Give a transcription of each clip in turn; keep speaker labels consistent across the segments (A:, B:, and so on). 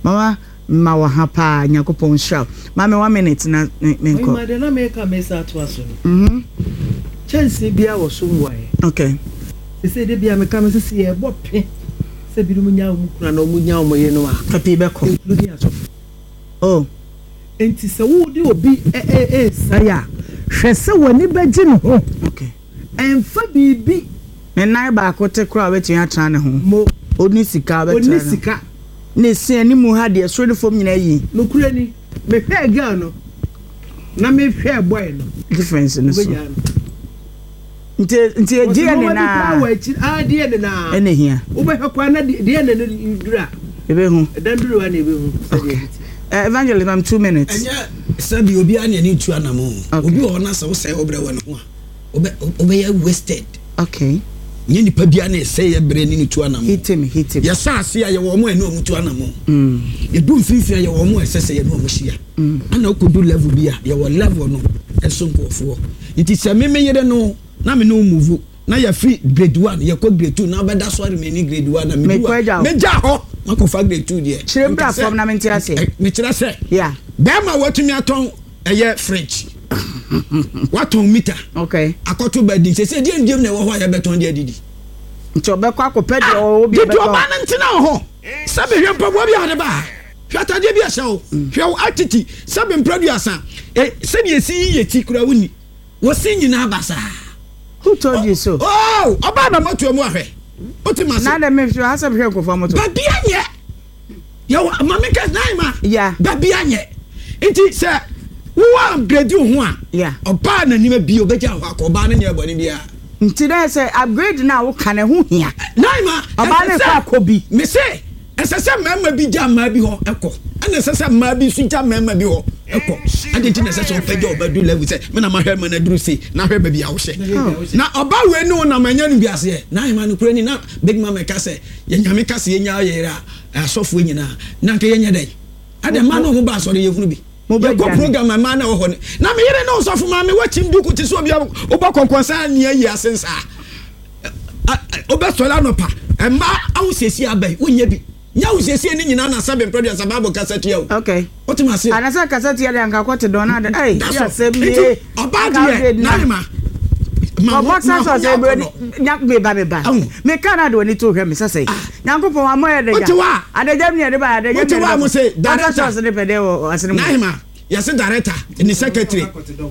A: mama ma wa hapa nyakopon show mama 1 minute na menko
B: ma de na make a mesa to aso chance bia wo so wae
A: okay
B: se de bia me ka me se ye bope se bi mu nya mu kura na mu nya mu ye no a
A: papi be ko oh
B: enti se wo de obi saya hwe se woni beji no ho
A: okay
B: emfa bibi
A: me nai ba ko te kura wetu ya tra ne ho
B: mo
A: oni sika be tra
B: oni sika
A: ne se ani mu ha de so de fom nyina yi
B: no kura ni me hwe girl no na me hwe boy no
A: difference no so nti DNA na
B: DNA na
A: ene hia
B: ube hokwa na DNA na dura
A: ebe hu
B: dan dura wa na ebe hu
A: evangelist I'm 2 minutes
C: enya sabi obi anya ni tu anamo obi o na se wo se obre wo no obe ya wasted
A: okay
C: nye nipa bia na se ya bre ni tu anamo
A: hit him
C: ya saase ya wo mo enu mu tu anamo ye du mfimfia ya wo mo esese ya no mo hia ana ko du level bia ya wo level no eso nkofo iti se meme yede no na me no move na ya free grade 1 ya ko grade 2 na beda so me ni grade 1 na me meja ho mako fa grade 2 die
A: chirembra from na mentira se
C: me tira se
A: yeah
C: be ma watumi aton eye french waton meter
A: okay
C: akoto badi se die ndiem na wo ho ya beton die didi
A: nti obekọ akopɛ de obi
C: be to ba na ntina ho sabe hwe mpaboa bi ade ba hwe atade bi ahya wo hwe atiti sabe mpraduasa se ne esi yeti kura wuni wo sin nyina abasa.
A: Who told you so?
C: Oh, oba na moto mu ahwe. Otima
A: na dem me hwe asem hwe ko moto.
C: Ba bia nye. Yo mama ka naima.
A: Yeah.
C: Ba bia nye. Enti se wo upgrade ho a.
A: Yeah.
C: Oba na nima bi obeja ho akoba na nye boni bia.
A: Nti dey say upgrade na wo kan ho hia.
C: Naima.
A: Oba na kwa kobi.
C: Me say esese mama bi jama bi ho eko. Ana esese mama bi su jama bi ho eko. Ade ti na esese opeja obadu level say me na ma hwe me na duru say na hwe ba bi a wo hye. Na oba we no na manya no bi ase. Na ima no kura ni na big mama ka say ye nyame ka say ye nya yera asofo nyina. Na nke ye nya dai. Ade ma no ho ba so de ye funu bi. Mo be go program ma na wo ho na me yere no sofo ma me wachim duku ti so bi oba konkonsa ni ayi asensa. Oba sola no pa. Emma awu sesi abai wonye bi. Nya usese ni nyina na sabe producer Bible cassette ya.
A: Okay.
C: Otima se.
A: Anasa cassette ya nka kwete don na de. Ya sebi.
C: Oba de na ma.
A: Ma boxa so se bro nyak be ba. Me Canada woni to hwe me sese. Nyankopon wa moye de ya. Adejam ni de ba adejam.
C: Otima mo se director
A: so de pede wo asene mo.
C: Na ma. Ya se director ni secretary.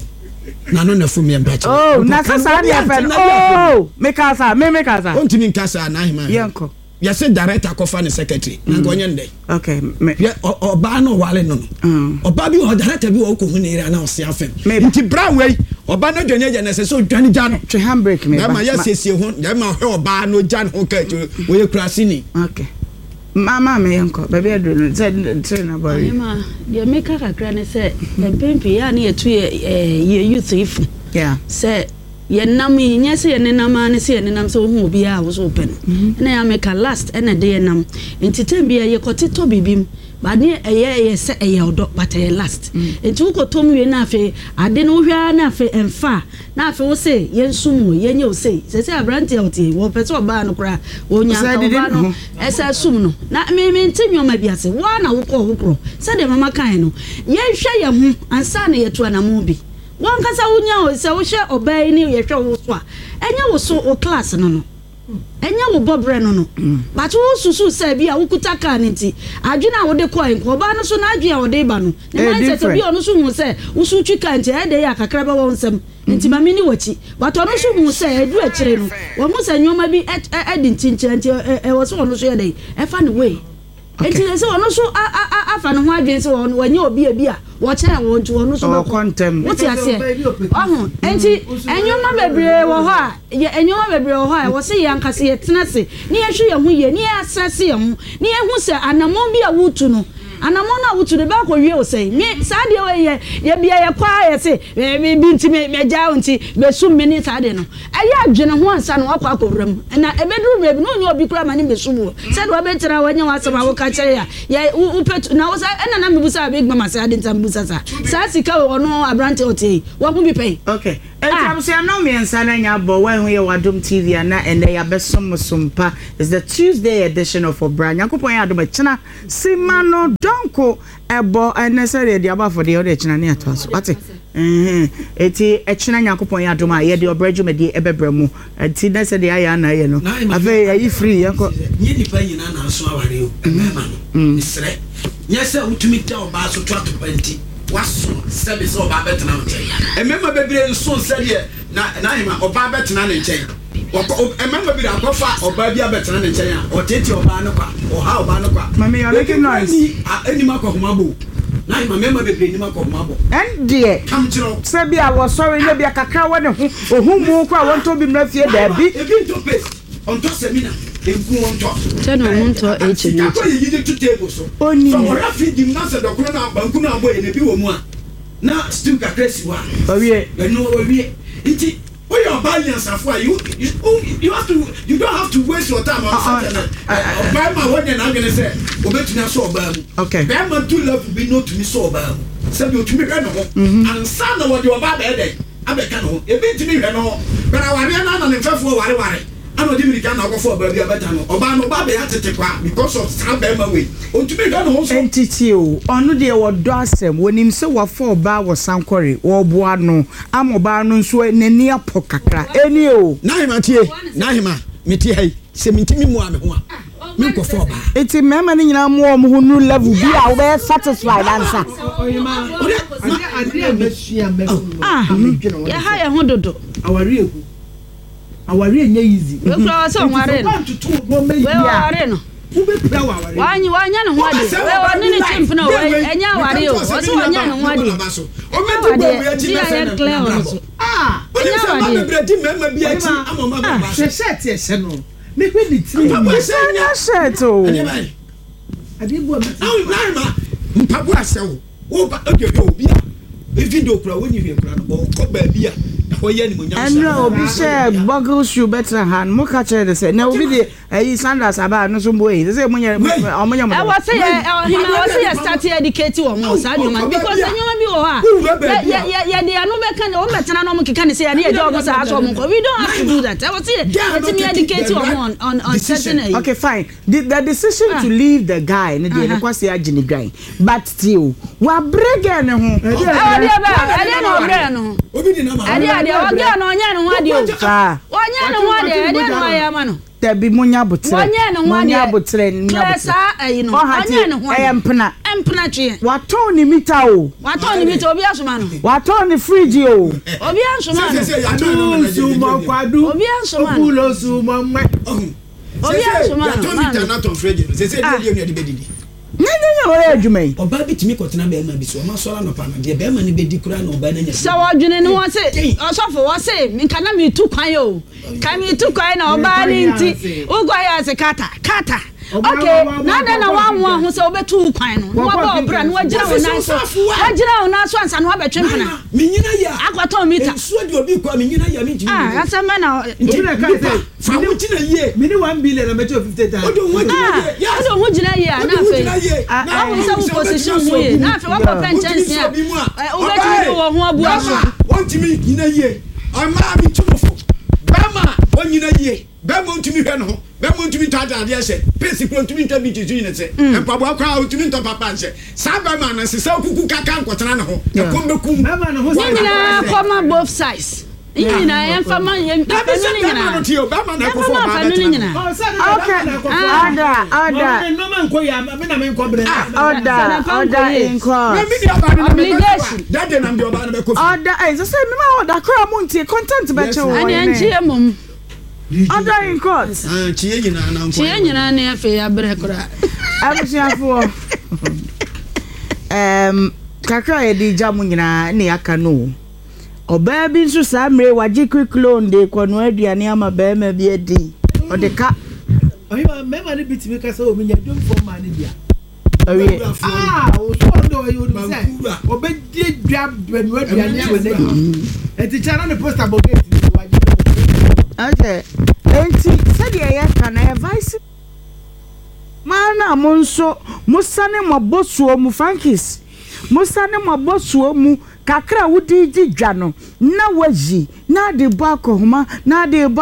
C: Na no na fu me mbache.
A: Oh, na sasa ni afen. Oh, me kasa.
C: Ontimi nkasa na ma.
A: Yenko.
C: Ya say director kofa ne secretary na gonye ndai
A: okay
C: ya oba no wale no oba bi o director bi o ko hu ne ira na o se afem nti bra we oba no dwanye je na se so dwane ja no
A: twe handbrake me
C: ba ma ya sesie ho ya ma hwe oba no ja no ka we ye krasi ni
A: okay mama me yanko baby adru say na bari
D: ma de me ka kakra ne se pempi ya na yetu ye youth if
A: yeah
D: say ye nam nya se ye nenam ane se ye nenam se hu obi a wo so open na ya make last ene de ye nam entitem bia ye kotito bibim ba ne ye se ye odo but ye last enti wo kotom we na afi ade no hwa na afi emfa na afi wo se ye nsum ye nye wo se abrante oti wo pese oba no kra wo nya ka oba no esa sum no na me ntinyo ma bia se wa na wo kro se de mama kan no ye hwe ye hu ansa na ye to anamo bi wan kasa wunya o se wo hwe obai ni ye hwe wo so a enya wo so o class no enya wo bobre no but wo susu se bia wo kuta ka nti adwena wo de coin ko ba no so na adwe a wo de ba no na mindset bi ono so hu se wo su twi ka nti e de ya kakra ba wo nsem nti mami ni wachi but ono so hu se edu a kire no wo mu se nyoma bi edi ntinche nti e wo so ono so ye de e fa ne way enti se ono so afa no ho adwen se wo wanye obi a wo kire wo nti ono so
A: contem
D: wo ti ase ohu enti enyoma bebre wo ho a enyoma bebre wo ho a wo se yankase ye tenase ni ye hwe ye hu ye ni ye asase ye hu ni ye hu se anamon bi a wutu no anamon na wutu de ba ko wie o sei me saade we ye bia ye kwa ye se bi nti me ja nti be sum me ni saade no aye adwene ho ansa no akwa akowram na ebeduru me bi no nyo obi kura mani be sum se do be tira wanya wasama wo ka kire ya upetu na wo sa na me busa big mama saade ntam busa sa sika wo no abrante oti wo mu bi pay
A: okay I'm saying no me and Sananya but when we Wadum TV and they are best sumpa is the Tuesday edition of Obran. Yakupo Adum China Simano Donko Ebo and necessarily the above for the other China near to us. What eti China Yakupo Aduma ye the Obreju me di ebebremu enti na se de ayana ye no ave yi free yanko
C: nye nipa nyina na so aware o emema no isre nyese utumi ta oba so to atopenti waso sebe so oba betena nchen emema bebre nso nsede na hima oba betena ne nchen emema bi akofa oba bi abetena ne nchen a oteti oba no kwa oha oba no kwa
A: mama you making noise
C: anima kohomabo na hima memma bebre anima kohomabo
A: endie
C: kam chiro
A: sebi a wo sorry ne bia kakra wo ne ho ohumu kwa won to bi mra fie da bi
C: ebi to pace onto semina enku onto
D: chano onto HB
C: ko yi to table so
A: oni
C: so ora feed na se dokoro na banku na abo ye bi wo mu a na stew kakra si wa
A: owie
C: eno owie nti when your balance after you don't have to waste your time on something buy my what then I'm going to say obetuna so oba mu
A: okay
C: buy my to love be no to me so oba mu say you to me hwe no ho and san na what you oba be dey abeka no e be timi hwe no ho but aware na na mfefo ware ano di mirika na akofo oba bi abeta no oba be atete kwa because of sabema way ontumi hwe no ho so
A: entity o onu de wo do asem wonim se wo fo oba wo sankore wo boa no amoba no nso nani apo kakra eni o
C: na hima meti hai se mintimi mu ame ho a me ko fo oba
A: eti mema ni nyina mu o mu nu level bi a wo be satisfied answer
D: ya ha ya ho dodo
B: awari enye easy
D: we kura so nware no we ware no
B: ubepira awari
D: wanya no ho ade we woni ni chimpna we enya aware o so wanya no ho ade
C: o meti bo we achi na se na so enya aware be bredi mema bi achi amama ba
B: shirt e se no me hwe di tiri
C: me
A: shirt o
B: ade bo
C: na ma mpabu asewo wo ba obi a video kura woni hwe kura no ko ba bi a
A: Enra obi share buckle shoe better hand mo ka chere say na obi de sandals aba no so boy say omunya
D: e was say him was say start educate wo mo sa nyoma because anyoma bi wo ha ya de anu be kan o betena no mo keka ne say ya de job sa aso mo we don't have to do that I was say let me educate wo on certain
A: okay fine the decision to leave the guy ne de ne kwase agini guy but still wa brege ne ho
D: e no brege no
C: obi di na ma
D: oge no nya no wade o onya no wade e de no ya ma no
A: tabi munya botre
D: onya no wade
A: munya botre
D: nya sa ayi no onya no wade
A: empna
D: twe
A: waton ni mita o
D: waton ni mita obi asoma no
A: waton ni fridge o
D: obi asoma
B: no sumo kwadu
D: obi asoma
B: no obulo sumo mma
D: obi asoma no
C: waton mita na ton fridge se de ni bedidi
A: nanya ore adwumai
C: oba bitimi kotena be ma bi so ma sola no pa no de be ma ni bedi kura no oba na nya
D: so wadwene ni won se osofo wo se nka na mi tu kwan o kan mi tu kwan na oba ni nti ugo ya se kata okay na wa mo ho se obetu kwan no wa ba obra no wagira wona so ansa no abetwe mpana
C: mi nyina ya
D: akwato mita
C: enso de obi kwa mi nyina ya mi jini
D: asama na
B: obi na kai say
C: fa mo tina ye
B: mi ni 1 billion na meto 50,000
C: odo
D: ho jina ye na fe na wo se position wo ye na fe wa papa chance ya obetumi wo ho abu aso
C: wontimi nyina ye ama bi tumofo bama wonyina ye bama ntumi hwe no ho bama ntumi tada ade ese pesi kro ntumi ntabi titu nyine se empabo akwa ntumi ntapa papa nse sa bama na se sa kuku kaka nkotena ne ho e kombekum
B: bama no ho sa
D: nyina koma both sides nyina ya fama nyina
C: bama na ko fo ma
D: nyina
A: okay order
B: no man ko ya me na me ko bre
A: order in court
D: obligation
C: that dey na me oba na be ko
A: order so say me ma order kra mo ntie content be che wo
D: ani anchie mom
A: order in court
C: chie nyina na nko
D: chie nyina na afi ya bre kra
A: abusiafo kakra ye di jamu nyina ne aka no oba bi nso sa mre waji quickloan de kwano aduane ama ba ma bi adi odeka
B: oyima mema ni bitimi ka so ominya dum for man dia
A: owie
B: o so do you say obedi dwa benu aduane ama na di eti chana ne poster boget waji
A: okay enti said ye can advice mana monso musane mabosuo mu frankis musane mabosuo mu kakra wudi dwa no na waji na de ba akohoma na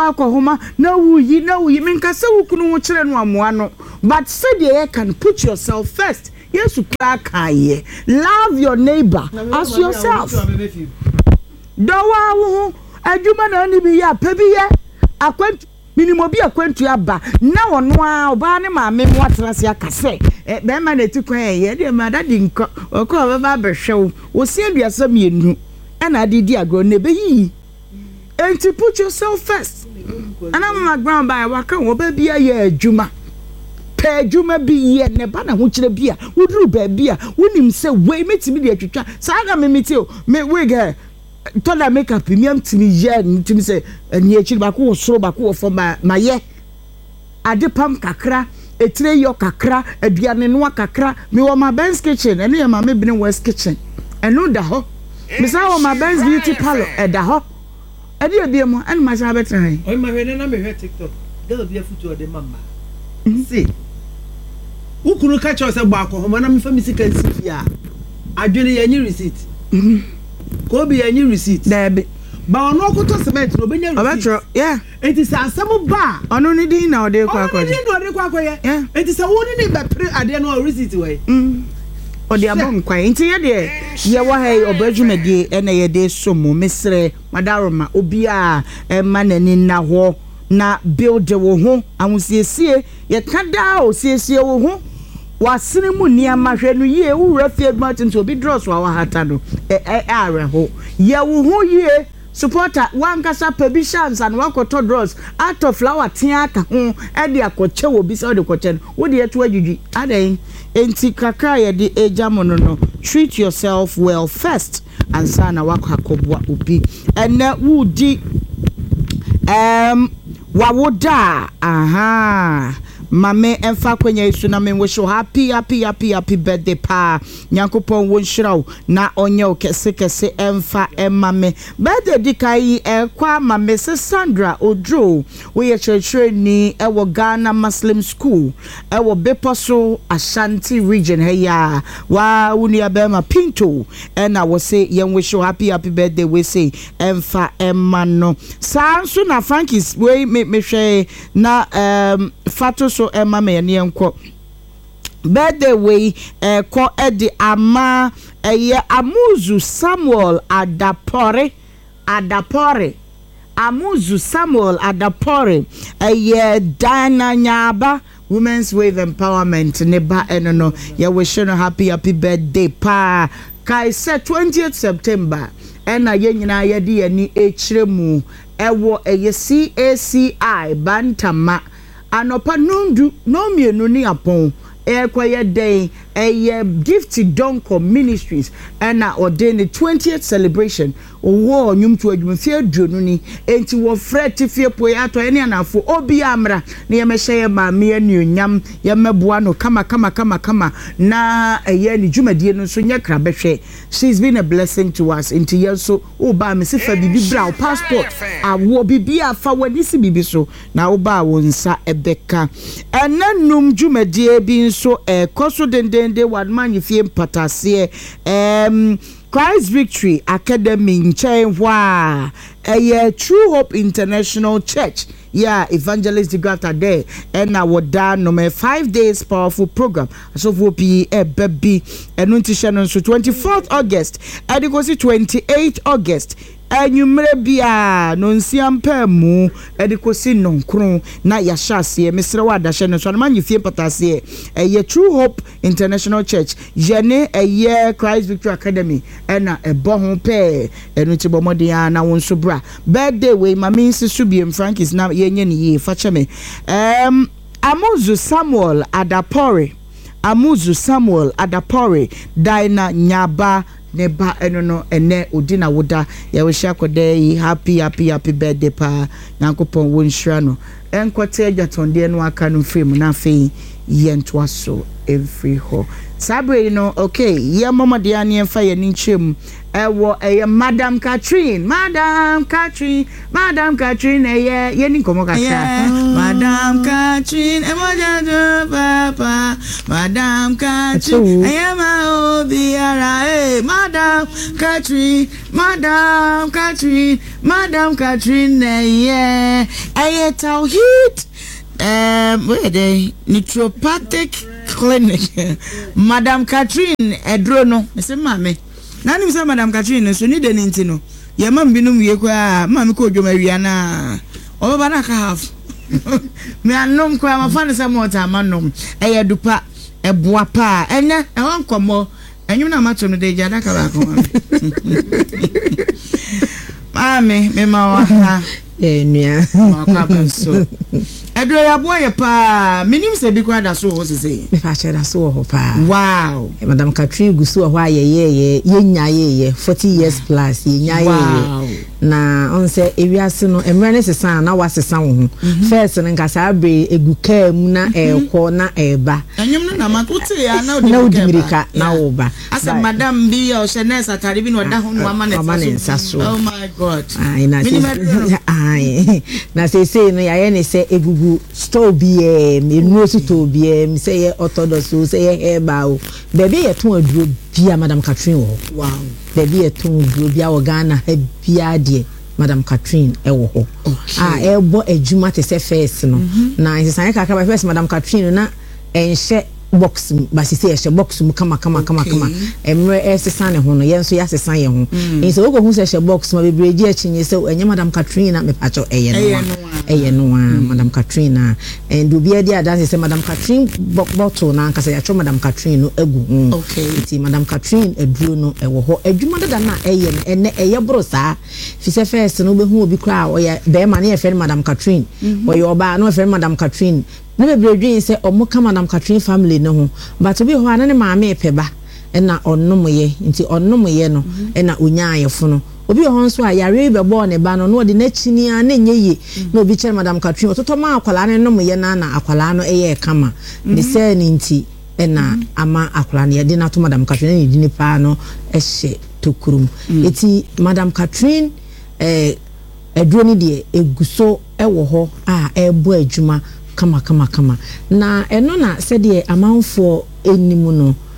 A: wuyi menka se wukunu wo kire no amoa no but said you can put yourself first. Yes, you love your neighbor as yourself. Dawa wo adwuma na ni bi ya pa bi ye akwantu minimo bi akwantu aba na wono a oba ne maame mo atrase akase be ma na ti kwan ye de ma dadi nko okọ ba behwew wo si aduasa mienu na adidi agro na be yi enti put yourself first ana ma ground by waka wo ba bia ye adwuma pe adwuma bi ye ne ba na ho kire bia woduru ba bia wonim se we metimi de atwitwa sa na me meti o me we ga tola makeup miam timi ye ntimi se eni akiri ba ko soro ba ko fo ma ye ade pam kakra etire yo kakra aduane no kakra me wo ma Ben's kitchen ene ye ma me bin West kitchen eno da ho me sa wo ma Ben's beauty parlor da ho ade e bia mo ene ma sa betre
B: o ma hwe na me hwe TikTok girl bia futu de mama see ukuru ka cho se gba akohoma na me fa misika nsifia adwene ye nyi receipt ko bi any receipt
A: there
B: ba ono okoto cement no be nya receipt
A: yeah
B: enti sa asem ba
A: ono ni din na ode kwa kwa
B: yeah enti sa woni ni be pre ade no receipt we
A: ode abon kwa enti ye de ye wa hai obadwumade ene ye de somo mesre madaroma obi a ma nani na ho na build wo ho awusiesie ye kada o siesie wo ho wasene mu niama hwe no ye wura fie martin to bi draws wa hata no are ho ye wo ho ye supporter wan kasa permissions and wan koto draws out of flower tia ka ho e de akoche wo bi se de koche no wo de eto adwudwi adan enti kakra ye de ejamono no treat yourself well first and sana wakakobwa obi ene wudi wawoda aha mame emfa kwenya isu na me wish you happy birthday pa nyankopon won shiraw na onye okese emfa emame birthday dikai kwa mame se Sandra Odro we ye church ni ewo Ghana Muslim School ewo Beposo Ashanti region heya wa uni abema Pinto and I will say yen wish you happy birthday we say emfa emano sansu na Frankie's we me share na fato so Emma me ne enko birthday we ko edi ama eye Amuzu Samuel Adapore Amuzu Samuel Adapore eye Dana Nyaba Women's Wave Empowerment neba enono ye wish you happy birthday pa kai se 20th September ena ye nyina ye de ani echiremu ewo eye CACI Bantama anopa nundu no mienu ni apon ekwaye day gift donko ministries na ordain the 20th celebration owo nyumtu adwumfie aduonu ni enti wo freti fie poyato ene anafo obi amra na yemehye ma me anuonyam yemeboa no kama na ni dwumadie no so nya kra behwe. She's been a blessing to us enti yeso oba me se fa bibi bra passport awo bibi afa wani si bibi so na oba wonsa ebeka enanum dwumadie bi nso koso dendende wadman yefie mpatase Christ Victory Academy nchen hwa True Hope International Church evangelist the grafter there and our done no 5 days powerful program so for be a baby and on 24th August and it goes 28th August and you may be no nsiampa mu edikosi nonkron na yashase Mr. Wada shene so man yefie patase True Hope International Church jene Christ Victory Academy na ebo ho pe enu ti bomode na won so bra birthday we mami nsisu biem Frankie's na yenye ni ye fache me Amuzu Samuel Adapore Dina Nyaba neba enono ene odina woda ya wehia kode happy birthday pa nyankopon wonhira no enkote adwatonde no aka no frame na afei yento aso every ho sabre no okay ye momode ane emfa ye ni nchem ewo Madam Catherine ye ni komo kasa Madam Catherine emoja papa Madam Catherine ayama biara Madam Catherine aye tawhid where they naturopathic clinic Madam Catherine edro no say mame na nim say Madam Catherine so ni de nintino ye mam binum ye kwa mame ko dwoma wia na oba na ka half me anom kwa ma fa ne say mo ta manom eye dupa eboa pa ene e won komo enyum na mato no de jada ka ba ko mame me ma wa ha
E: nua
A: so edro ya boye pa minim se bi kwa da so ho sese
E: me fa chera so ho pa
A: wow
E: Madam Catherine gusu ho aye ye 40 years plus ye nya ye na on se ewiase no emre ne sesa na wasesa wo ho first no nkasa abre eguka mu na ekwo na eba
A: enyum no na makote ya na
E: odimirika na wo ba
A: asa madam bi o shenes atare bi no da ho no amane so oh my god
E: ai na ai na se no ya ye ne se egugu store bi enu store bi mi say orthodox o say heba o baby ye ton aduro bia Madam Catherine wo
A: wow
E: baby ye ton aduro bia wo Ghana bia de Madam Catherine wo ho ebo adwuma te se first no na nsesan ka ka first Madam Catherine na enhye box basisi ehye box mu kama emre esesa ne ho no ye nso ya sesa ye ho nso wo ko hu se ehye box ma bebreji achinye se enye Madam Catherine na me pacho eye no Madam Catherine and do be dia dance say Madam Catherine bottle na nkasa ya cho Madam Catherine no egu ti Madam Catherine eduro no ewo ho adwuma dada na eye no ene eye bro sa fi se first no be hu obi kra o ye be ma na ye fe Madam Catherine o ye oba no fe Madam Catherine na bebreji say omo ka Madam Catherine family no ho but obi ho ana ne maame peba na onnom ye nti onnom ye no na onya ayefo no obi ho nso a yare be bo ne ba no no de na chini a na nyeyi na obi chere Madam Catherine ototo ma akwala ne nom ye na akwala no eye kama ne se ni nti na ama akwala ne de na to Madam Catherine ne di ni pa no ehye tokurum eti Madam Catherine eduro ni de eguso ewo ho a ebo adwuma kama na eno na se de amanfo enimu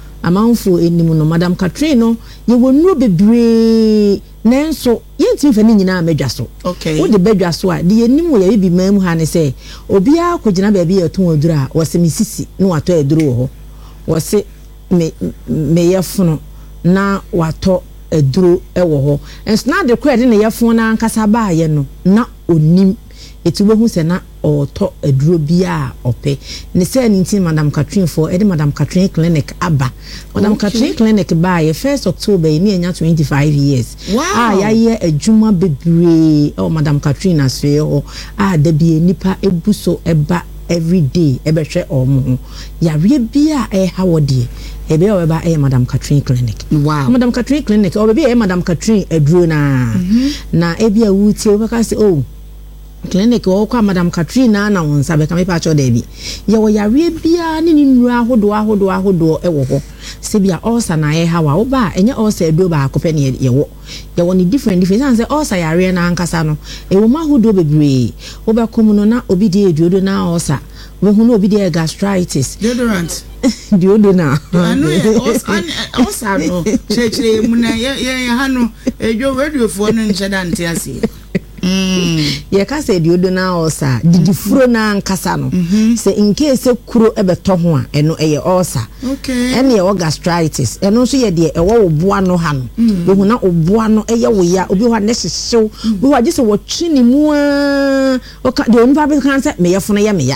E: no Madam Catherine no ye wonu bebre nenso yenti fa ni nyina medwa so wo de bedwa so a de enimu ye bi mam ha ne se obi a kogina ba bi eton oduru a wo se misisi no wato eduru ho wo se me yefono na wato eduru ewo ho enso na de kwede ne yefono na ankasa ba ye no na onim etubo hu se na oto eduro bia ope ne se ni ntin Madam Catherine for Madam Catherine clinic aba Madam Catherine clinic ba ye 1st October ni enya 25 years ya ye adwuma bebre Madam Catherine aswe ho da bia nipa ebuso eba every day ebehwe omo yare bia hawode ebe o ba Madam Catherine clinic
A: wow
E: Madam Catherine clinic o be Madam Catherine eduro na ebia wutie we ka say clinic wo kwa Madam Catherine na wonsa be ka me pa cho da bi ye wo yare bia ni nuru ahodo ewo ho se bia ulcer na ye hawa wo ba enye ulcer do ba akopɛ ne ye wo ni different say ulcer yare na ankasa no e wo ma hodo bebre wo ba kom no na obi de eduodo na ulcer we hu no obi de gastritis
A: deodorant
E: diodo na
A: anu ulcer no chechire mu na ye ha no edwo wedufo no ncheda nte ase
E: ye ka se diodo na ulcer didifuro na nkasa no se in case kuro ebeto ho a eno eye ulcer ene ye gastritis eno so ye de ewo oboa no ha no we hu na oboa no eye wo ya obi ho ne hyehyew we ho agese wo twini mu a o ka de onpa be kan se me ye fono ye me ya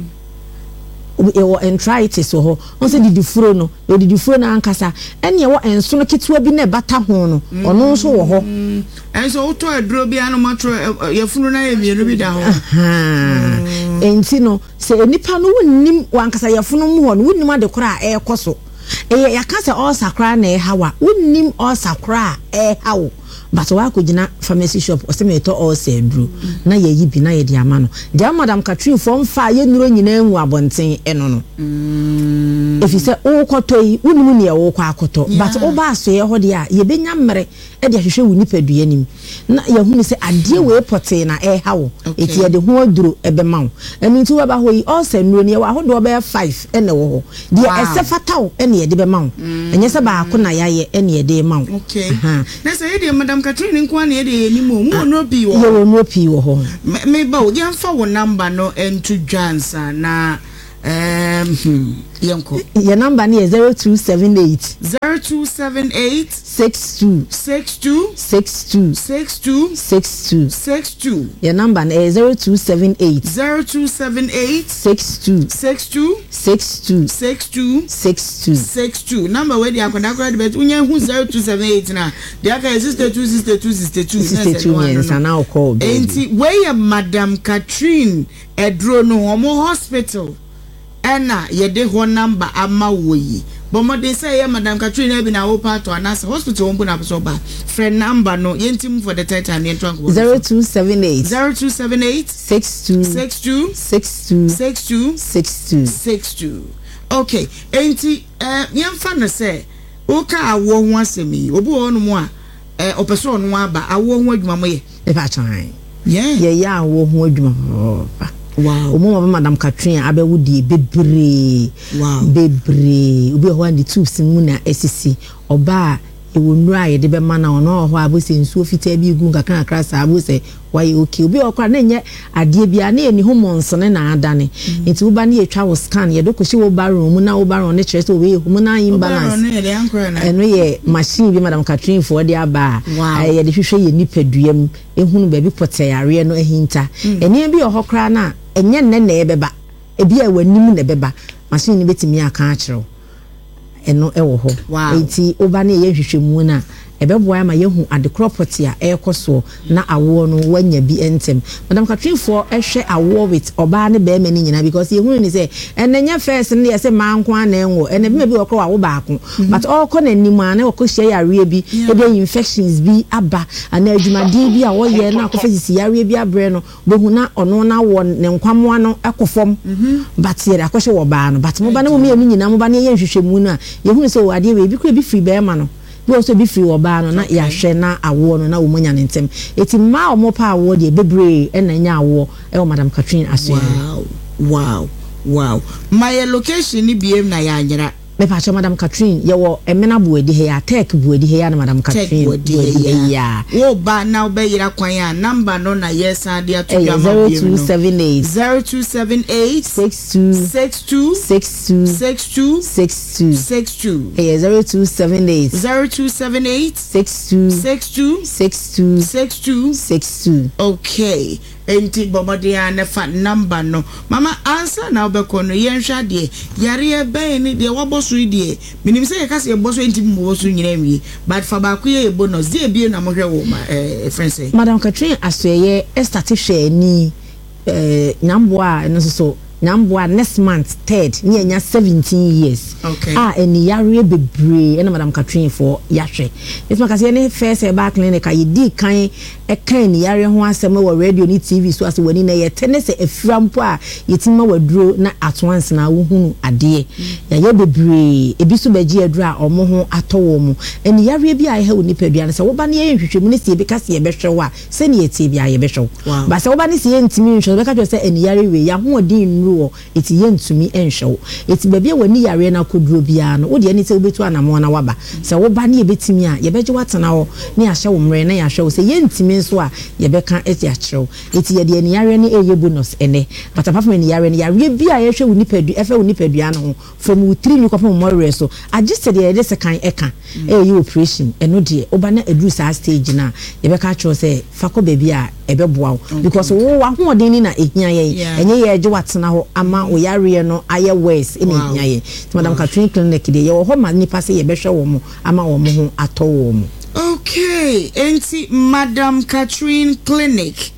E: ewo enteritis ho on se didifuro no didifuro na nkasa ene ye wo enso no ketewa bi na bata ho no ono so wo ho
A: enso uto edro bi anu matro ye funu na ye mienu bi da ho
E: enti no se enipa no wonnim wankasa ye funu mu ho no wonnim ade kora ekoso ya ka se all sakra na hawa wonnim all sakra hawo but wa ko gina pharmacy shop o se me to all say duro na ye yi bi na ye di ama no dia Madam Catherine from fa ye nuro nyina enwu abonten eno no if you say o kotoi unimu ne ye wo kwa akoto but o ba so ye ho de a ye benya mmere e de ahwehwe wu nipadua nim na ye hu ni say ade we pote na e ha wo eti ye de ho aduro e be ma wo eni nti we ba ho yi all say nuro ne ye wa ho do be 5 ene wo ho de ese fataw ene ye de be ma wo enye se ba ko na yaye ene ye de ma wo
A: okay na say de Madam Catherine nko na ye de ni mo no bi wo
E: ye wo no pi wo ho
A: me ba wo yan fa wo number no ento dwansa na yanko
E: your number ni 0278
A: 62
E: your number ni 0278 62
A: number where the akwada bet unye hu 0278 na the aka 62
E: yes and now call
A: enti where Madam Catherine edro no homo hospital ena yede ho number ama woyi but modern say Madam Catherine be na wo part to anas hospital won na so ba friend number no yentim for the third time yen twank
E: 0278 62
A: okay enti yemfa no say wo ka awo ho asemi obi wo no mu a opeso no aba awo ho adwuma moye
E: e ba chan
A: yeah
E: awo ho adwuma wow omo Madam Catherine abewudi bebre obi ho and tubes mu na esisi oba ewonura ye de be ma na ono ho abose nsuo fita bi gu nkaka krasa abose why okay obi okra na nye ade bia na eni ho monsone na adane enti wo ba na etwa wo scan ye do ko shi wo ba room na wo ba ron ne kire so we ho na imbalance eno ye machine bi Madam Catherine for de aba ye de hwehwe ye nipaduam ehunu ba bi pote yare no ahinta eni bi ohokra na enye nne na ebeba ebi a wanim na ebeba machine ni betimi aka akiro eno ewo ho enti oba na ye hwehwemu na ebeboa ma yehu adekrop a ekoso na awo no wanya bi entem Madam Catherine for ehwe awo with oba ne be mani nyina because yehu ni say enenya first ne yese manko ana enwo ene bi okro awo baako but okọ na nim ana okọ hye yare bi ebe infections bi aba ana adwumadi bi a wo ye na akọ fesi yare bi abre no behu na ono na wo ne nkwamo ano ekofom but ye akọ hye wo ba no but mo ba na mo me nyina mo ba ne ye hwehwemu na yehu ni say wo ade we bi kura bi free be ma no we also be free oba no na ya hwe na awo no na wo manya ne ntem eti ma omo pa awo de bebre e na nya awo e o Madam Catherine aso
A: wow my location ni biem na ya anyira
E: me pa cho Madam Catherine ye wo emena buedi he ya tech buedi he ya na Madam Catherine buedi ya
A: wo ba na obe yira kwan ya number no na yes ade ato ya ma
E: 0278 62 62
A: okay enti bomode ya na fa number no mama answer na obeko no ye nhwa de yare e ben ni de woboso de minim se ye kase ye boso enti mo boso nyina wi but fa ba ku ye bonus de bie na mo hwe wo ma friends
E: Madam Catherine asoye start hwe ni nyamboa no so nyamboa next month 3rd ni enya 17 years
A: okay
E: eni yare bebre na Madam Catherine for yahwe it's because ye first back clinic ye di kan e kan ni yare ho asem wo radio ni TV so ase wani na ye tenese eframpo a yetima waduro na at once na wo hunu ade ya ye bebre ebi so baji aduro a omo ho atowo mu eni yare bi a ye ha oni padua na se wo ba na ye hwehwemu ne se bi ka se ye behwe wa se ne ye tie bi a ye behwe ba se wo ba ne se ye ntimi nhwe be ka twa se eni yare we ya ho odin eti yentumi enhwe eti bebia wani yare na koduro bia no wo de ani se obetu anamo na waba se wo ba ne ebetimi a ye beje watena ho ne ahye wo mre na ya hwe wo se yentimi nso a ye beka eti akyerew eti ye de ani yare ne eye bonus ene but apart from ani yare bia ye hwe wo nipadu efe wo nipadua no from wo 3 nyuko from more so agiste de ye se kan eka eye operation eno de oba na eduru sa stage na ye beka akyerew se fako bebia ebeboa because wo wa ho odin na ehia ye enye ye eje watena ho ama oyare no aye west ene ehia ye Madam Catherine clinic de ye wo ho ma nipa se ye behwe wo mo ama wo mo ho ato wo mo
A: okay enti Madam Catherine clinic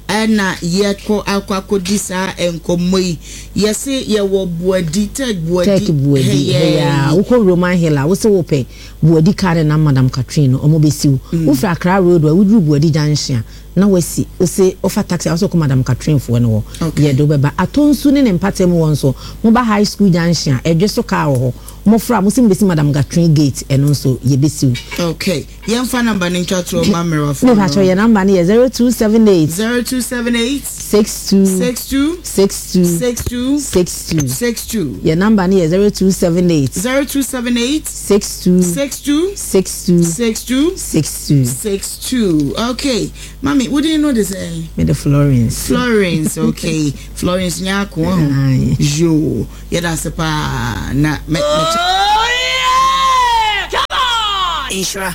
A: na yeko akwakodi saa enkomo yi yese ye wo buadi tag buadi
E: ya uko Roman Hill wo se wo pe buadi kare na Madam Catherine omo besiu wo fra Accra road wo dru buadi junction na wasi o se offer taxi also ko Madam Catherine fo no ye do beba atonsu ne mpatem won so mo ba high school junction edwe so car ho mo fra mo sim besi Madam Catherine gate eno so ye besiu.
A: Okay yemfa number ni chatro mamero
E: no ha cho ye number ni 0278
A: 62
E: ye number ni
A: 0278 62 okay mami what do you know this
E: me the Florence
A: okay Florence nyako yo yeah that's pa na me
F: come on Ishra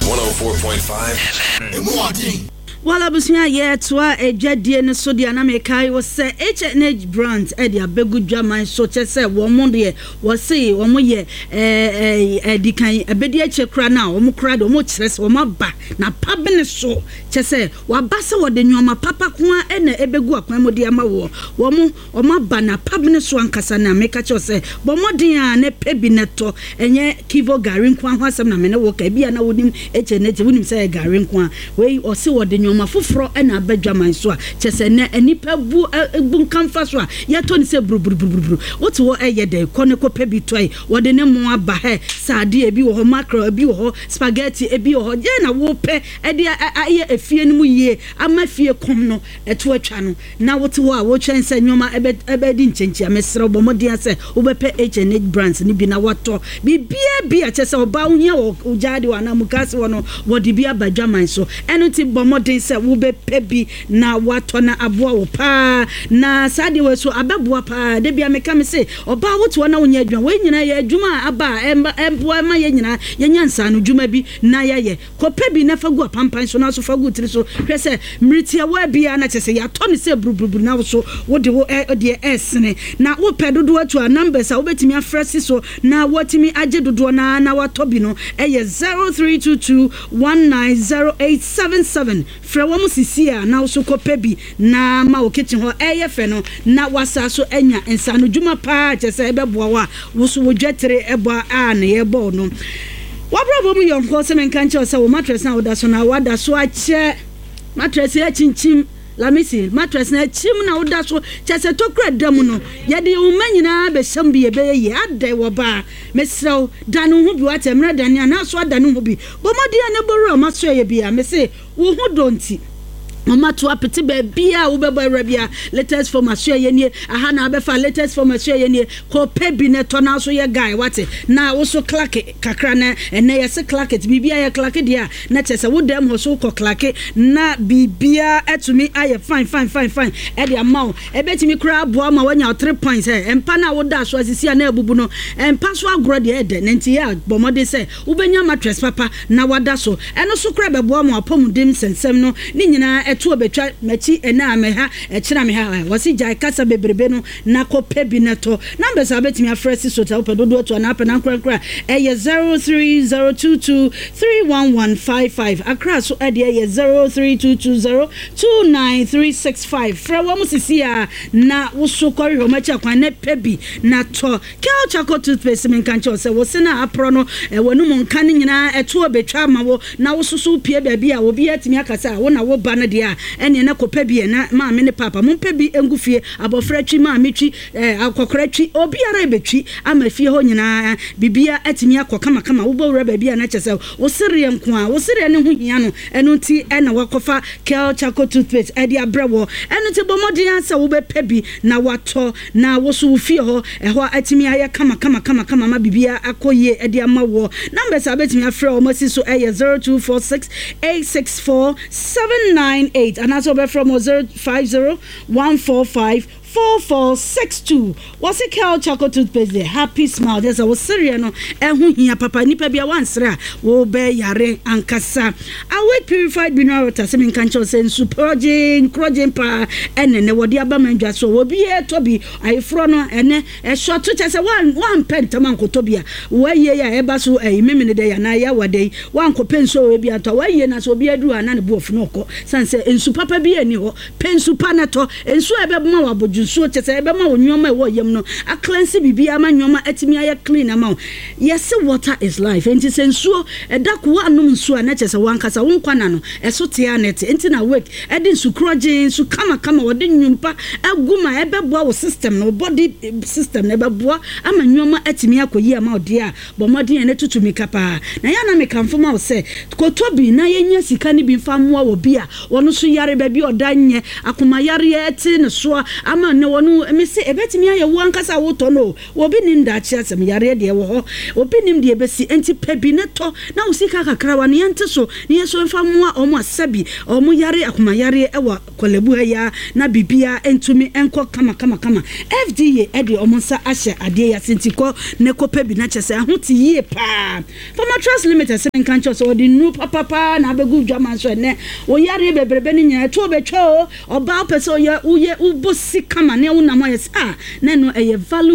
F: 104.5
D: Wala busunya ye toa ejadie ne so dia na mekai wo se H&H brand e dia begu dwaman so chese wo mo de wo se wo mo ye dikan ebedi eche kra na wo mo kra de wo mo chese wo ma ba na pabene so chese wa ba se wo de nyoma papa ko a na ebegu akwan mo de ama wo mo ma ba na pabene so ankasa na meka che se bo mo de a ne pebi neto enye kivo garin kwa ho asem na me ne wo ka bia na wonim H&H wonim se garin kwa we o se wo de ma foforo na abadwaman so a chese ne anipa bu nkamfa so a yeto ni se brubru wotu wo eye de kone ko pebi toy wo de ne mo aba he sade ebi wo mackerel ebi wo spaghetti ebi wo je na wo pe e de aye efie ni mu yie ama fie kom no eto atwa no na wotu wo a wo twense nyoma ebe di nchenchi amesere bo mo dia se wo be pe H&H brands ni bi na woto bibia a chese oba wo hia wo jade wa na mukase wo no wo de bi abadwaman so eno ti bo mo se wo be pebi na wato na aboa wo pa na sade we so abeboa pa de bia meka me se oba woto na wonya adwan we nyina ye adwuma aba emboa ma ye nyina ye nyansa no dwuma bi na ye ko pebi na fagu pampan so na so fagu tiri so hwe se mritia wa bia na chese ya to ne se brubru na wo so wo de wo de esene na wo pedodo atu a numbers a wo betimi afresi so na wotimi age dodo na wato bi no eye 0322190877 fra wo musisia na so kopebi na ma wo kitchen ho fe no na wasa so anya ensa no dwuma pa chese ebeboa wa wo so wo dwetere ebo a na ye bo no wabrabo mu yonko se menka nche se wo mattress na wo da so na wada so ache mattress ya chinchim la misi mattress na chim na wo da so chese tokura dam no ye de wo manyina be sham bi ebe ye adai wo ba mesrew danu hu bi wate mra dani na so danu hu bi bomodi na boru ma so ye bia me se wo hu donti mama to apete ba bia wo beba rabia latest for masua ye nie aha na abefa latest for masua ye nie ko pebi ne to na so ye guy wate na wo so clack kakra na ene ye se clack it bibia ye clack dia na chese wo dem ho so ko clack na bibia etumi aye fine e dia mawo e betimi kra boa ma wanya 3 points empa na wo da so asisi na abubu no empa so agro de ede nenti ya bomode se wo benya mattress papa na wada so eno so kra be boa ma apom dim sensem no ni nyina etu obetwa machi ena ameha ekira meha wasi jai kasa bebrebe no na ko pebi neto numbers abetimi afresi so ta opedodo otu na apena nkra eye 0302231155 akra so ade eye 0322029365 fra wo musisi a na wo so kori ho machi akwan na pebi na to kel chako toothpaste men kanche se wo se na apro no wonu mo nka ne nyina etu obetwa ma wo na wo susu pie baabi a wo bi atimi akasa wo na wo ba na de ene na kopa bi na ma me ne papa mo mpa bi engufie abofra twi ma me twi akokora twi obiara ebetwi ama fie ho nyina bibia atimi akokama kama wo bawura ba bia na chese wo sere nko a wo sere ne ho hia no eno ti ena wakofa kel chako toothpaste ade abrewo eno ti bomodi ansa wo be pebi na wato na wo so fie ho ho atimi aye kama ma bibia akoye ade amawo numbers abetimi afra o masi so 0246864798 and also be from 050145 4462 was a cow chocolate toothpaste there happy smile there's a cereal no ehu hia papa nipa bia wansre a wo be yare ankasa awake purified mineral water semin kancho say supergin crogen pa enene wodi abamandwa so obi e tobi ayefro no ene e short to say one pentama nkotobia waye ya eba so memene de ya na ya wade wan ko penso we bia to waye na so obi adu ana ne buofu no ko sanse ensu papa bi ani ho pensu pa na to ensu ebema wa bodunsu chese ebema onwoma e wo yem no a cleanse bibia ma nwoma atimi aye clean ama yes water is life enti sensuo edako anum nsu ana chese wankasa wonkwana no eso tia net enti na wake edi nsu kroje nsu kama wode nwumpa aguma ebeboa wo system no body system na ebeboa ama nwoma atimi akoyi ama ode a bomodin ene tutumi kapa na ya na mekamfoma wo se kotobi na yenya sika ni bi famoa wo bia wono so yare ba bi odanye akoma yare eti ne so ama ne wono emese ebetimi aye wo ankasa wo to no obi ni ndachi asem yare de wo ho obi nim de ebesi enti pebi ne to na wo sika kakra wa ne yente so ne yeso famoa omo asabi omo yare akoma yare ewa kolebu ya na bibia entumi enko kama FDA ede omo sa ahye ade ya sentiko ne ko pebi na chese ahoti yie pa Farmer Trust Limited seven kancho so the new papa na abegu dwama so ne wo yare bebrebe ni nya to betwa oba peso ya uye ubosi kama ne wo namo yes na no eye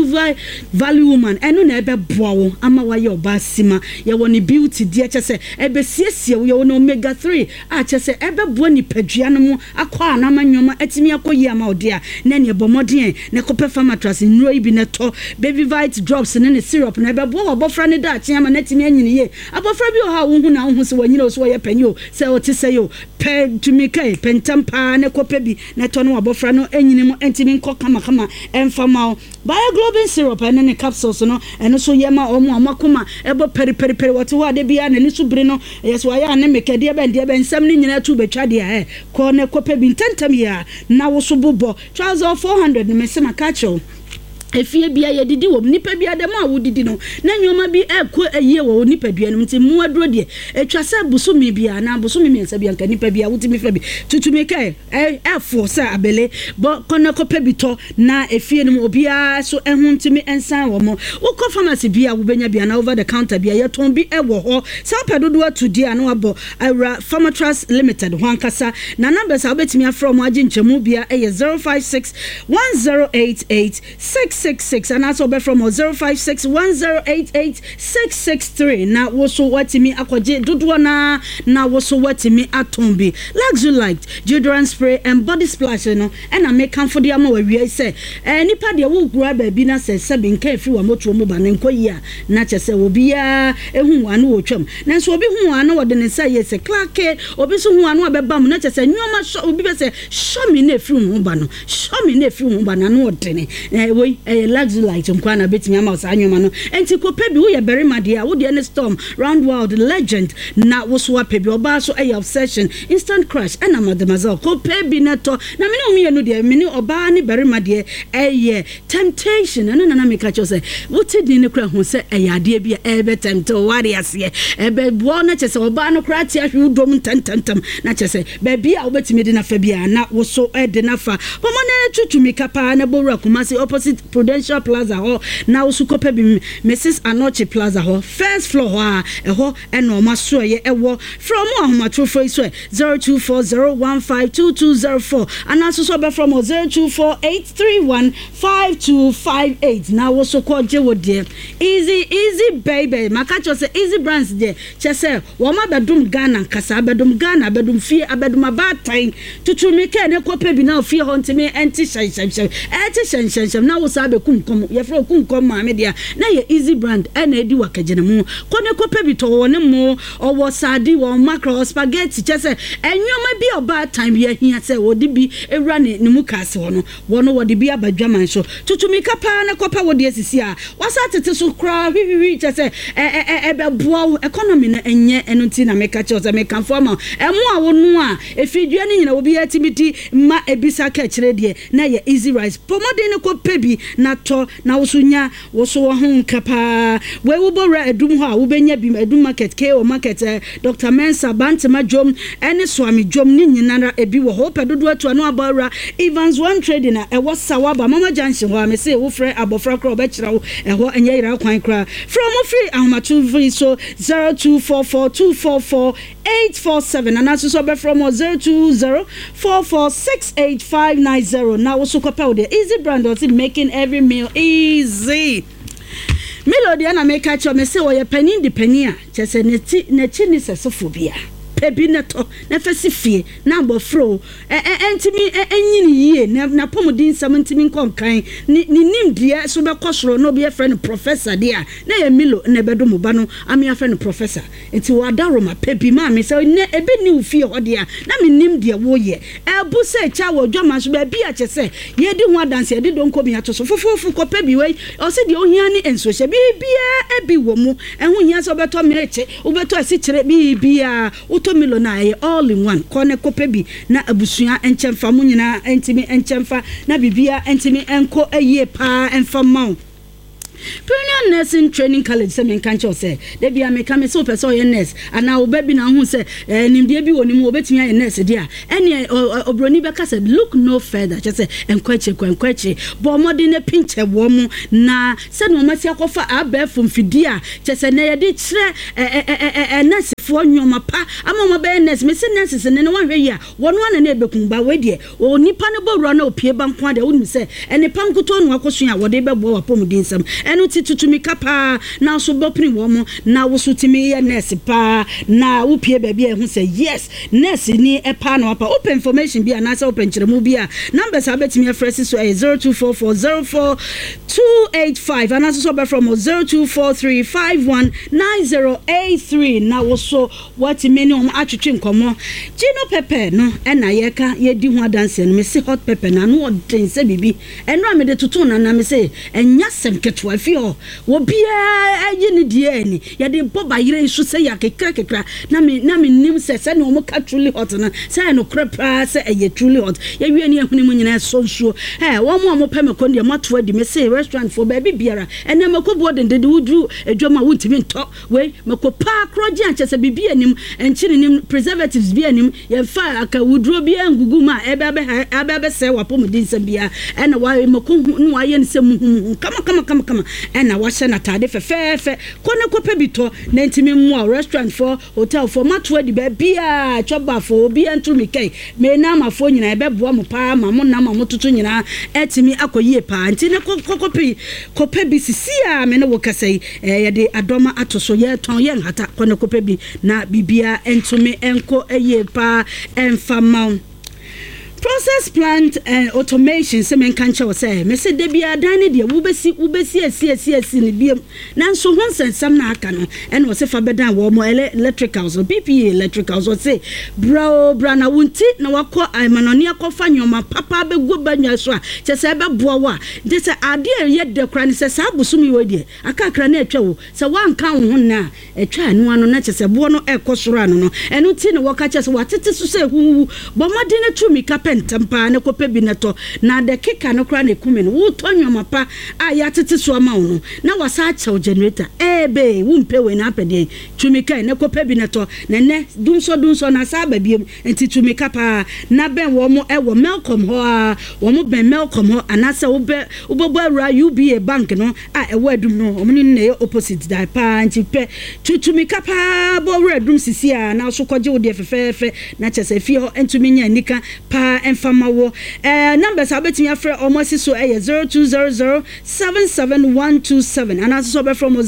D: value woman eno na ebe boa wo ama wa ye oba sima ye woni beauty die chese ebe siesie wo ye woni omega 3 chese ebe boa ni padua no mu akwa na manyoma atimi akoyi ama odia na ne bomodien ne kope Farmer Trust nro ibi ne to baby vite drops ne syrup na ebe boa obofra ne da atia na timi anyini ye abofra bi o ha wo hu na hu se wanyina so ye panyo se o ti se yo pe tumi kai pentampa ne kope bi ne to no abofra no anyini mu entimi nko kama enfama bioglobin syrup ne capsules no eno so ye ma omo amakoma ebo peri what wa de bia na ni so bire no yeso ya ne mekade be nsam ni nyina tu betwa de ko ne kope bi ntantam ya na wo so bobo 400 ne mesema kacho efie bia ye didi wo nipa bia dem a wo didi no na nyoma bi ekọ eyie wo nipa bia no nti mu aduro de etwa se busumi bia na busumi mensa bia nka nipa bia wotimi fra bi tutumi kai efo se abele bo kono kope bi to na efie no obia so ehun ntimi ensan wo mo wo ko pharmacy bia wo benya bia na over the counter bia ye ton bi ewo ho sa pedodo atu dia na wabo Awra Farmer Trust Limited hwankasa na numbers a obetimi afro mo agi nchemu bia 056 1088 666 and also be from 056 1088 663 na woso watimi akwaje dodo na woso watimi atombi Luxury Light deodorant spray and body splash no and I make comfort am we say nipa de wo gura ba bi na se se bin kan fi wa moto mo ba nko yi a na che se obi ya ehu anu wo twam na so obi hu anu wo de ne say yes clark obi so hu anu abeba mo na che se nyoma obi be se show me na fi hu ba no show me na fi hu ba na no wo de ne we Luxury Light nkwana betimi ama sa anwoma no enti ko pebi wo ye berima de a wo de ne storm round world legend na wo so pebi oba so obsession instant crush and mademoiselle ko pebi na to na me no mi enu de me ni oba ni berima de temptation na na me ka cho se wo ti din ne kra hu se ade bia ebe tempt wari ase ebe bo na che se oba no kra ti ahwe udom tantantam na che se ba bia wo betimi de na fa bia na wo so de na fa bo mo na tutumi kapa na bowra Kumasi opposite Prudential Plaza ho na usuko pebi Mrs. Anoche Plaza ho first floor ho ho eno maso ye ewo from ahomatrofo so 0240152204 and also so be from 0248315258 na wo so ko je wo de easy baby makacho say easy brands de chese wo ma bedum Ghana kasa bedum Ghana bedum fie abedum abatan tutumi ke ne ko pebi na fie ho ntimi enti shan na wo sabe kunkom ye fro kunkom ma me dia na ye easy brand na edi wakagene mu kone ko pebi to woni mu owo sadi wo macro spaghetti chese enwoma bi oba time ye hia se wodi bi ewra ne mu kase wono wodi bi abadwaman so tutumi kapa na kopa wodi asisi a wasa tete so kra hwihwi chese ebeboa economy na enye enunti na meka chose meka forma emu a wonu a efidua ne nyina obi atimiti ma ebisa ka kire de na ye easy rice pomode ne ko pebi na to na wosunya woso wo ho nkapa we wo bora adum ho a wo benya bi adum market KO market Dr. Mensa Bantama Jom ene Swami Jom ni nyinara ebi wo ho pedodo atu no abora Evans One Trading na e wo sawaba Mama Junction ho me say wo frɛ abofra kra obekira wo e ho enye yira kwan kra from free ahomatu free so 0244244847 and also be from 0204468590 now also kopel the easy brand was making every meal easy. Melody na make catch me say we penny the penny a chese na chi ni sesofobia pebi neto na fesifie na bofro entimi enyini yie na pomodin samantimi nkonkan ni nimdie so be kosoro no be friend professor dia na ye Milo na bedo mo ba no ami friend professor enti wadaro ma pebi ma me say ne ebe ni ufie ho dia na me nimdie wo ye ebu se cha wo dwama so be bia chese ye di ho dance ye di don ko bi atoso fofofu ko pebi we o se di ohia ni enso hye bibia ebi wo mu ehun hia so beto me eche wo beto asi kire bibia Milo na all in one kone kope bi na abusua enchemfa mu nyina entimi enchemfa na bibia entimi enko eye pa enfa maw Premier Nursing Training College se men kancho se de bia me ka me so person ye nurse ana obabi na hu se nimde bi woni mu obetumi ye nurse dia ene obroni be ka se look no further che se enkwache bo modi ne pinche wo mu na se no masi akofa abefo mfidia che se na ye de kire nurse fo nyoma pa ama mo be nurse me se nurse se ne no wanhwe ya wono ana na ebekun ba we de onipa ne bo wura na opie ba nko ade wonu se ene pankuto no akoso a wode be bo wa pomudin sam enu titutumi kapa na so bopni wo mo na wo so timi ye nurse pa na wo pie ba bia hu say yes nurse ni e pa na pa open information bia na say open kiremu bia numbers abetimi afresi so 0244040285 and also be from 0243519083 na wo so what many atwetwe nkomo Gino Pepper no e na ye ka ye di ho dance no me say hot pepper na no den say bibi eno amede tutu na me say enya sem ketwa fi ho wo bia ayi ni die ni ye de boba yire su say ya kekra na me nim se no mo ka truly hot na say no krepa say eye truly hot ye wi ni ehunu mu nyina so nsuo wo mo peme konde mato adi me say restaurant for baby biara ena makobo den de wudru adwoma wuntimi nto we makopa kroje anchese bibi anim enchiri nim preservatives bi anim ye fa aka wudru bi angugu ma ebe se wapom din sabia ena wa makohu no aye nsem kama ena wa hye na tade fefefe kone kope bito na ntimi mu restaurant for hotel for mato adi ba bia choba for bi antumi kai me na mafo nyina ebe boa mo pa ma mo na ma mo tutu nyina etimi akoyie pa nti ne kope bi sisia me ne wo kasai ye de adoma atoso ye ton ye nhata kone kope bi na bibia entumi enko eye pa enfama process plant and automation se men kancha say me se de bia dan ne de wubesi asi ne biem nanso hon sensam na aka no ene wo se fa bedan wo mo electricals PPA electricals wo se bra na wunti na wakọ amanoni akọfa nyoma papa begu banya so a che se be boa wa de se ade ye de kra ne se sa busumi we de aka kra na etwa wo se wanka wo ho na etwa anu anu na che se bo no ekosoro anu no enu ti ne waka che se watete so se hu bo made ne tumi pentampa ne kope bi neto na de kika no kra ne kume no wo tonwoma pa a ya tete so ama wo no na wasa achew generator ebe wo mpe we na apede tumika ne kope bi neto ne dunso na sa ba biem enti tumika pa na ben wo mo e wo Melcom ho a wo mo ben Melcom ho anasa wo bo awura UBA bank no a e wo adum no wo ni ne opposite die pa nti pe tumika pa bo awura adum sisi a na so koje wo de fefefe na chese fi ho entumi nya nika pa enfama wo numbers abetimi afre almost so 0200771127 and also be from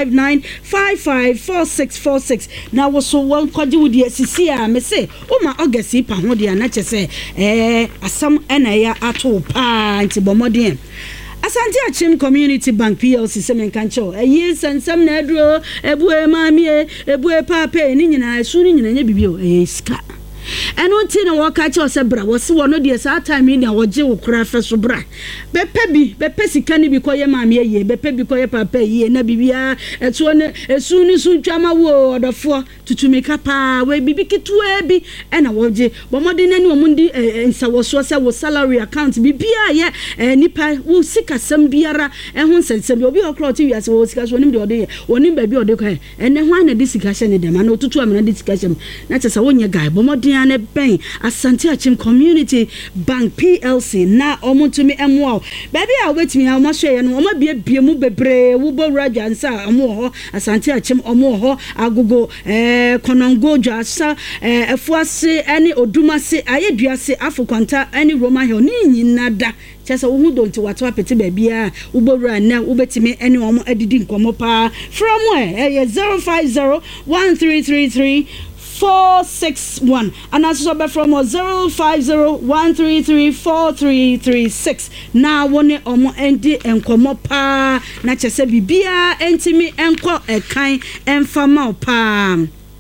D: 059554646 now wo so won kwaje wo de sisi a me say o ma August pa ho de na chese asam ena ya ato pa nti bomodin Asante Achim Community Bank PLC semen kancho eyi sansam na adro ebue mami ebue papa ni nyina su ni nyina nya bibio ska ɛno nti na wɔka kyerɛ sɛ bra wɔse wɔ no deɛ saa time yi na wɔgye wo kora fɛ so bra bɛpɛ sika no bi kɔyɛ maame yie bɛpɛ bi kɔyɛ papa yie na bibia ɛtoɔ no esu ni so ntwama wo ɔdɔfoɔ tutumika paa we bibi ketewa bi ɛna wɔgye bɔmɔden na ne wɔn ndi nsawɔsoɔ sɛ wo salary account bibia yɛ nipa wo sika sɛm biara ɛho nsɛnsɛm obi ɔkora ɔte wiase wo sika so onim deɛ ɔde yɛ onim baabi ɔde kɔ ɛnɛ ho ana de sika hyɛ ne dɛm ana otutu amena de sika hyɛ m na kyɛ sɛ wonyɛ guy bɔmɔden na bɛn Asante Achim Community Bank PLC na ɔmo tumi ɛmoa baabi a wobɛtumi a ɔmo ahwɛ no ɔmo bie mu bebree wo bo raja nsa ɔmo wɔ hɔ Asante Achim ɔmo wɔ hɔ agogo konongo dwasa efuase ɛne odumase ayeduase afokwanta ɛne Roma Hill ni nyinada kyesa wo hu don't wato apete baabi a wo bo ra na wo betimi ɛne ɔmo adidi nkomo pa from where 0501333 461 and also from 05013343336 na wone omo endi enkomo pa na kyese bibia entimi enko ekan enfama pa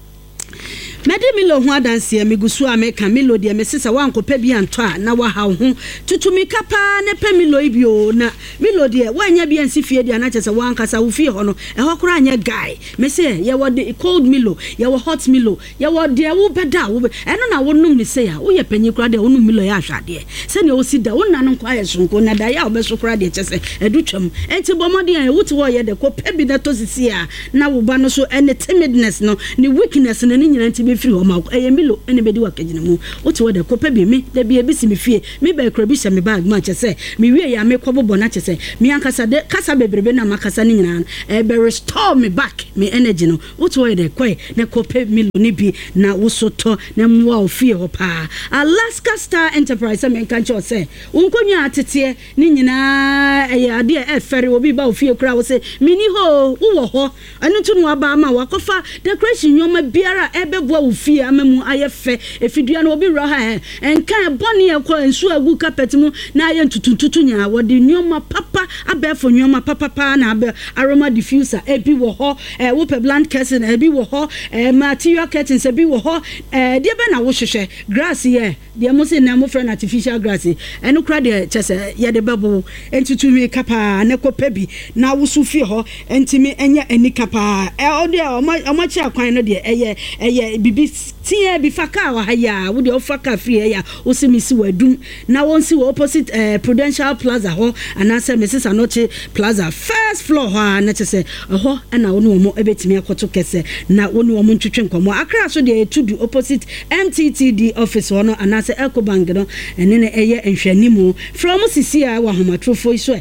D: Mede Milo ho adanse amigusu ameka Milo de mesesa wankopa bi anto a na waha ho tutumika pa ne pa Milo ibio na Milo de wanya bi ansi fie de na kyese wankasa wo fie ho no ho kora anya guy mese ye wo de cold Milo ye wo hot Milo ye wo de wo beda wo eno na wo num ni se ya wo ye panyi kora de wo num Milo ya ahwade se ne wo si da wo nanon kwa ye sonko na da ya wo be so kora de kyese edutwam enti bomode an wo ti wo ye de ko pa bi na to sisi a na wo ba no so ene timidness no ni weakness no ni nyina nti free o ma Milo ene bedi wakagina mu otu wada kopa bi me da bi ebisi me fie me ba kra bi hye me bag ma kyese me wie ya me kwobobo na kyese me ankasa de kasa bebrebe na makasa ni nyina be restore me back me energy no otu wada kwai na kopa Milo ni bi na wosoto na mwa ofie ho pa Alaska Star Enterprise me kan cho se unkonwa atete ni nyina ade efere obi ba ofie kra wo se mini ho wo ho anu tu no aba ma wakofa decoration nyoma biara ebebo ufie amamu ayefe efidua no obi ro ha enkan boni ekọ ensu agu carpet mu na aye ntutuntutu nya wodi nyoma papa abefo nyoma papa na abe aroma diffuser ebi wo ho wo pe bland curtain ebi wo ho material curtains ebi wo ho de be na wo hwehwe grass ye de mo se na mo friend artificial grass enu kra de chese ye de bebo entutumi kapa na kopa bi na wo su fie ho entimi enya eni kapa o de o ma chi akwan no de eye bibi tie bi faka wa haya wo de ofaka free ya o se misi wadum na won si opposite Prudential Plaza ho anase Mrs. Anoche Plaza first floor ho na chese ho na wonu mo ebetimi akoto kese na wonu mo ntwetwe nkomo akra so de to opposite MTTD office ho no anase Ecobank no ene ne eye nhwanimu from Sisia wa homatrofo iso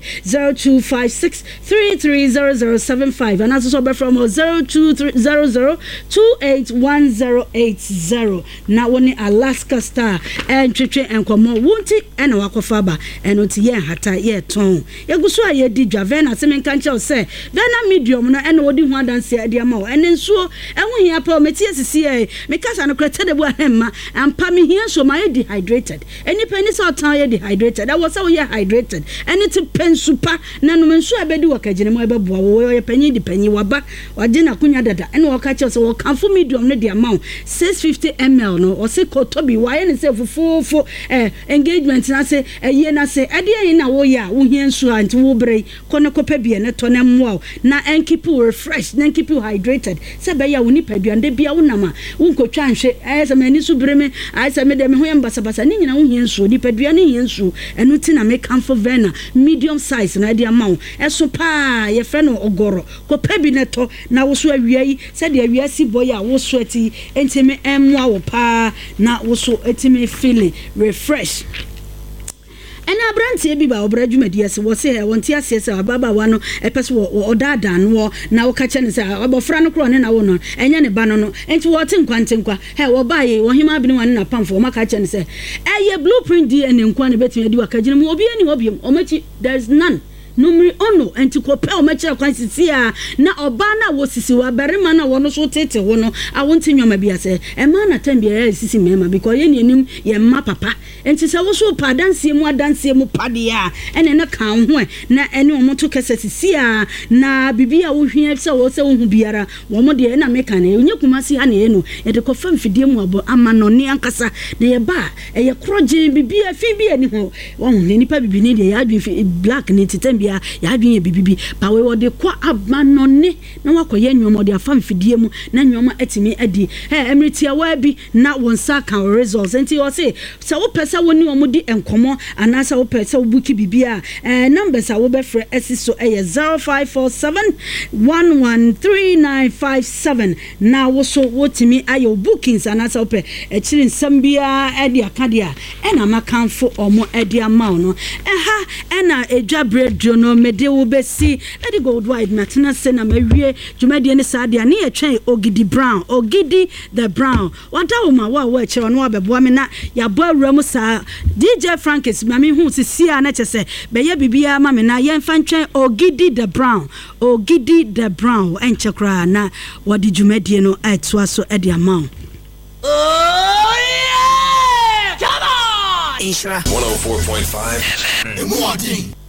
D: 0256330075 anase so be from 0200281080 na woni Alaska Star ntwetwe enkomo wunti ena wakofa ba eno ti ye hata ye ton yeguso aye di dwavena semenka nche se vena medium no ena wodi hu adanse ade ama wo ene nsuo ehun hia pa meti asisi e mekasa no krete de bo ahemma ampa me hia so my dehydrated eni pani so tan ye dehydrated that was how ye hydrated eni ti pensupa na no nsuo abedi wakagine mo ebeboa wo ye panyi di panyi waba waje na kunya dada ena waka che so wo kanfo medium no de ama 650 ml no o se kotobi waye ne se fofofo engagement na se ye na se ade yin na wo ya wo hia nsuo anti wo brei kono kopa bia ne to na mmoa na keep you refreshed na keep you hydrated se be ya wo ni paduande bia wo nama wo nkotwa nhwe se mani su breme se me de me ho yam basabasa ni nyina wo hia nsuo ni paduane hia nsuo enu ti na me comfort vena medium size na de ama wo eso pa ye fe no ogoro kopa bi ne to na wo so awia yi se de awia si boy a wo so ati entime emwa wo pa na wo so etime feeling refresh ena brantie bi ba obra dwumadi ase wo se wonti ase se ababa wa no epese wo odada no na wo ka che ne se abofra no kro ne na wo no enya ne ba no enti wo te nkwantenkwa wo baye wo hima abini wan na pamfo wo maka che ne se eye blueprint DNA nkwa ne betime di wakagine mu obi ani obi omachi there is none numri ono enti ko pe o ma kire kwan sisi a na oba na wo sisi wa barima na wo no so tete wo no a wonti nwoma bia se e ma na tan bia ya sisi mema because ye nenim ye ma papa enti se wo so pa dansie mu pade a ene na kan ho na ene o moto kese sisi a na bibia wo hwia se wo se wo hu biara wo mo de na meka na onye kumasi ha na ye no ye de ko fam fidie mu abo ama no ne ankasa na ye ba e ye kroje bibia fi bia ni ho wo ne nipa bibi ne de ya adwi black ne titan bia ya adwi ye bibi ba we wo de kwa ama no ne na wakoye nwoma de afam fidie mu na nwoma atimi adi emretia wa bi na wonsa kan results enti wo se wo pesa woni wo mudi enkomo anasa wo pesa wo buki bibia numbers a wo be frɛ asiso 0547113957 na wo so wotimi ayo bookings anasa wo pɛ ekiri nsam bia edi akadia na makanfo omo edi amaw no na edwa bread no mede wo besi edi gold wide matena se na mawie dwumade ne saade ne ye twen Ogidi Brown Ogidi the Brown wanta wo ma wa kire no abeboa me na ya bo awura sa DJ Frankis mami hu sisi a na chese be ye bibia ma me na ye mfa ntwen Ogidi the Brown enchekra na wadi dwumade no atua so edi amaw.
F: Oh yeah! Come on! Ishra
G: 104.5 FM.